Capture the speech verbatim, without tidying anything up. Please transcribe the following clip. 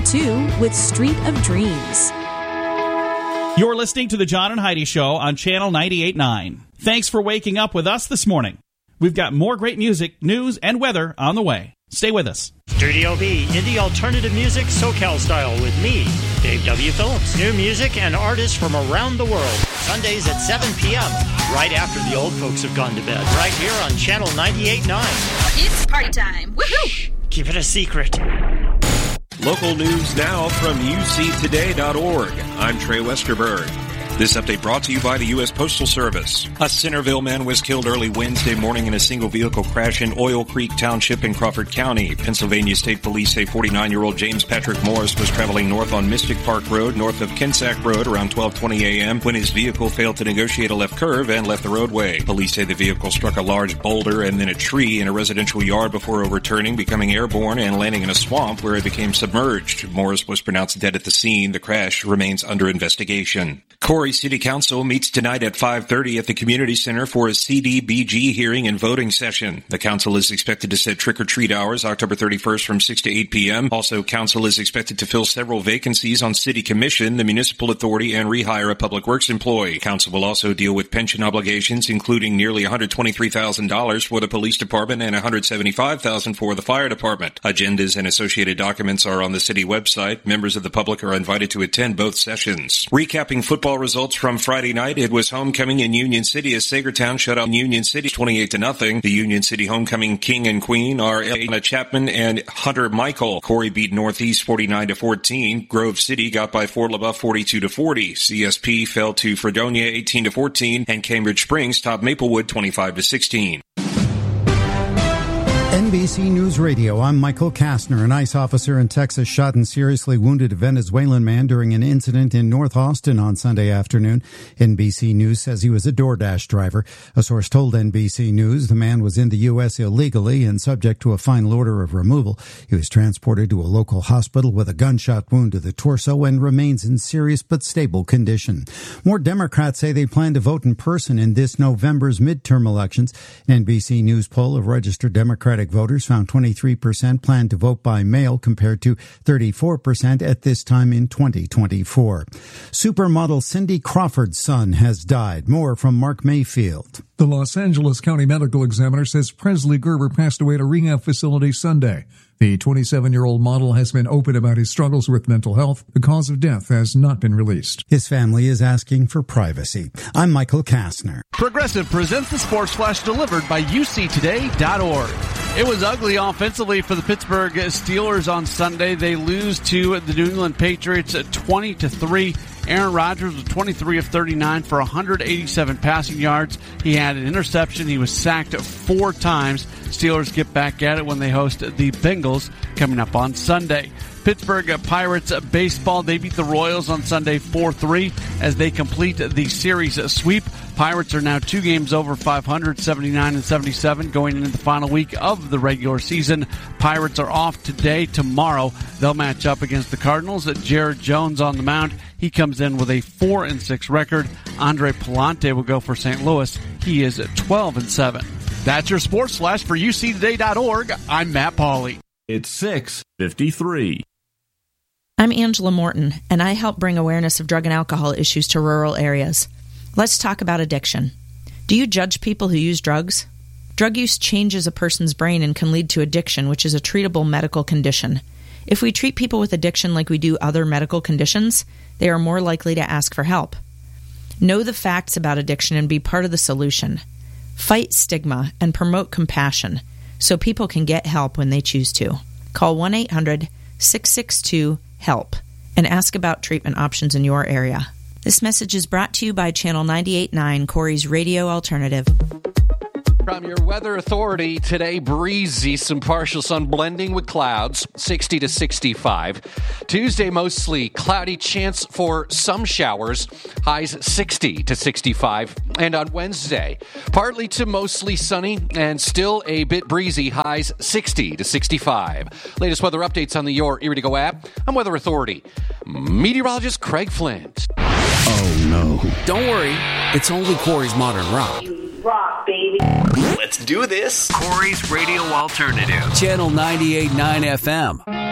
two with Street of Dreams. You're listening to the John and Heidi Show on Channel ninety-eight point nine. Thanks for waking up with us this morning. We've got more great music, news, and weather on the way. Stay with us. Studio B, indie alternative music, SoCal style with me, Dave W. Phillips. New music and artists from around the world. Sundays at seven p.m., right after the old folks have gone to bed. Right here on Channel ninety-eight point nine. It's party time. Woohoo! Shh, keep it a secret. Local news now from U C today dot org. I'm Trey Westerberg. This update brought to you by the U S Postal Service. A Centerville man was killed early Wednesday morning in a single-vehicle crash in Oil Creek Township in Crawford County. Pennsylvania State Police say forty-nine-year-old James Patrick Morris was traveling north on Mystic Park Road, north of Kinsack Road, around twelve twenty a.m. when his vehicle failed to negotiate a left curve and left the roadway. Police say the vehicle struck a large boulder and then a tree in a residential yard before overturning, becoming airborne, and landing in a swamp where it became submerged. Morris was pronounced dead at the scene. The crash remains under investigation. Corey City Council meets tonight at five thirty at the Community Center for a C D B G hearing and voting session. The council is expected to set trick-or-treat hours October thirty-first from six to eight p.m. Also, council is expected to fill several vacancies on City Commission, the Municipal Authority, and rehire a Public Works employee. Council will also deal with pension obligations, including nearly one hundred twenty-three thousand dollars for the Police Department and one hundred seventy-five thousand dollars for the Fire Department. Agendas and associated documents are on the city website. Members of the public are invited to attend both sessions. Recapping football results from Friday night, it was homecoming in Union City as Sagertown shut out Union City twenty-eight to nothing. The Union City homecoming king and queen are Anna Chapman and Hunter Michael. Corey beat Northeast forty-nine to fourteen. Grove City got by Fort LaBeouf forty-two to forty. C S P fell to Fredonia eighteen to fourteen, and Cambridge Springs topped Maplewood twenty-five to sixteen. N B C News Radio, I'm Michael Kastner. An ICE officer in Texas shot and seriously wounded a Venezuelan man during an incident in North Austin on Sunday afternoon. N B C News says he was a DoorDash driver. A source told N B C News the man was in the U S illegally and subject to a final order of removal. He was transported to a local hospital with a gunshot wound to the torso and remains in serious but stable condition. More Democrats say they plan to vote in person in this November's midterm elections. An N B C News poll of registered Democratic voters found twenty-three percent plan to vote by mail compared to thirty-four percent at this time in twenty twenty-four. Supermodel Cindy Crawford's son has died. More from Mark Mayfield. The Los Angeles County Medical Examiner says Presley Gerber passed away at a rehab facility Sunday. The twenty-seven-year-old model has been open about his struggles with mental health. The cause of death has not been released. His family is asking for privacy. I'm Michael Kastner. Progressive presents the Sports Flash delivered by U C today dot org. It was ugly offensively for the Pittsburgh Steelers on Sunday. They lose to the New England Patriots at twenty to three. Aaron Rodgers was twenty-three of thirty-nine for one hundred eighty-seven passing yards. He had an interception. He was sacked four times. Steelers get back at it when they host the Bengals coming up on Sunday. Pittsburgh Pirates baseball, they beat the Royals on Sunday four three as they complete the series sweep. Pirates are now two games over five hundred, seventy-nine and seventy-seven, going into the final week of the regular season. Pirates are off today. Tomorrow, they'll match up against the Cardinals. Jared Jones on the mound. He comes in with a four and six record. Andre Palante will go for Saint Louis. He is at twelve and seven. That's your Sports Flash for U C today dot org. I'm Matt Pauley. It's six fifty-three. I'm Angela Morton, and I help bring awareness of drug and alcohol issues to rural areas. Let's talk about addiction. Do you judge people who use drugs? Drug use changes a person's brain and can lead to addiction, which is a treatable medical condition. If we treat people with addiction like we do other medical conditions, they are more likely to ask for help. Know the facts about addiction and be part of the solution. Fight stigma and promote compassion so people can get help when they choose to. Call one eight hundred, six six two, HELP and ask about treatment options in your area. This message is brought to you by Channel ninety-eight point nine, Corey's Radio Alternative. From your weather authority today, breezy, some partial sun blending with clouds, sixty to sixty-five. Tuesday, mostly cloudy, chance for some showers, highs sixty to sixty-five. And on Wednesday, partly to mostly sunny and still a bit breezy, highs sixty to sixty-five. Latest weather updates on the Your Erie to Go app. I'm Weather Authority meteorologist Craig Flint. Oh, no. Don't worry. It's only Corey's Modern Rock. Rock, baby. Let's do this. Corey's Radio Alternative. Channel ninety-eight point nine F M.